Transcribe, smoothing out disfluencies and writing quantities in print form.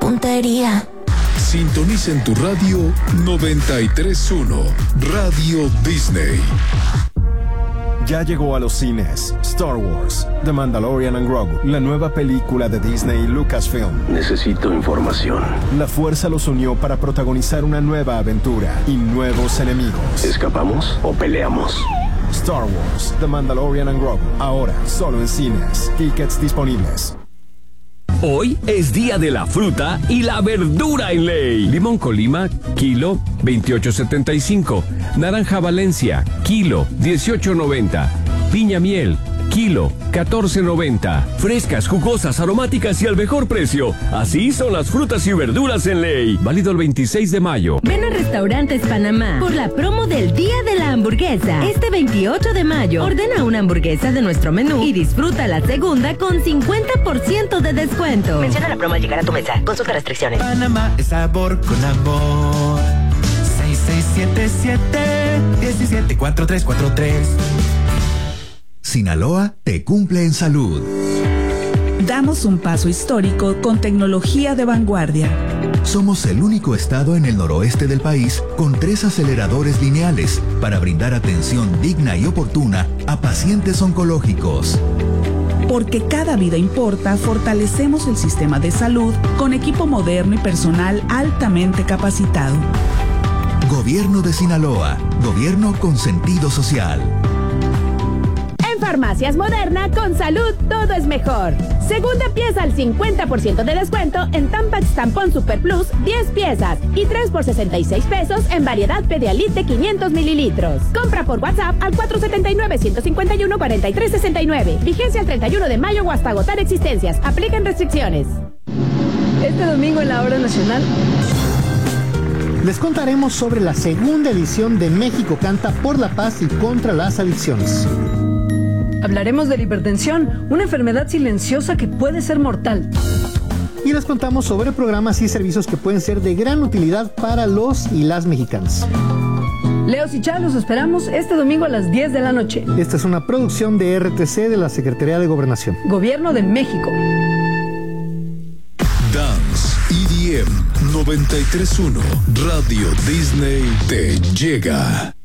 tontería. Sintoniza en tu radio 93.1 Radio Disney. Ya llegó a los cines Star Wars, The Mandalorian and Grogu, la nueva película de Disney y Lucasfilm. Necesito información. La fuerza los unió para protagonizar una nueva aventura y nuevos enemigos. ¿Escapamos o peleamos? Star Wars, The Mandalorian and Grogu, ahora solo en cines. Tickets disponibles. Hoy es día de la fruta y la verdura en Ley. Limón Colima, kilo, 28.75. Naranja Valencia, kilo, 18.90. Piña Miel, kilo, 14.90. Frescas, jugosas, aromáticas y al mejor precio. Así son las frutas y verduras en Ley. Válido el 26 de mayo. Ven a Restaurantes Panamá por la promo del Día de la Hamburguesa. Este 28 de mayo, ordena una hamburguesa de nuestro menú y disfruta la segunda con 50% de descuento. Menciona la promo al llegar a tu mesa. Consulta restricciones. Panamá es sabor con amor. 6677-174343. Sinaloa te cumple en salud. Damos un paso histórico con tecnología de vanguardia. Somos el único estado en el noroeste del país con 3 aceleradores lineales para brindar atención digna y oportuna a pacientes oncológicos. Porque cada vida importa, fortalecemos el sistema de salud con equipo moderno y personal altamente capacitado. Gobierno de Sinaloa, gobierno con sentido social. Farmacias Moderna, con salud todo es mejor. Segunda pieza al 50% de descuento en Tampax Tampón Super Plus 10 piezas y 3 por 66 pesos en variedad Pedialit 500 mililitros. Compra por WhatsApp al 479-151-4369. Vigencia el 31 de mayo o hasta agotar existencias. Aplican restricciones. Este domingo en la Hora Nacional les contaremos sobre la segunda edición de México Canta por la Paz y contra las adicciones. Hablaremos de la hipertensión, una enfermedad silenciosa que puede ser mortal. Y les contamos sobre programas y servicios que pueden ser de gran utilidad para los y las mexicanas. Leos y Chá, los esperamos este domingo a las 10 de la noche. Esta es una producción de RTC de la Secretaría de Gobernación. Gobierno de México. Dance EDM 93.1 Radio Disney te llega.